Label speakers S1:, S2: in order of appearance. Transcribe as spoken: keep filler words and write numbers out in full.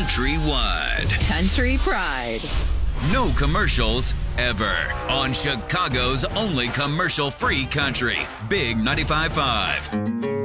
S1: countrywide.
S2: Country Pride.
S1: No commercials ever on Chicago's only commercial-free country. Big ninety-five point five.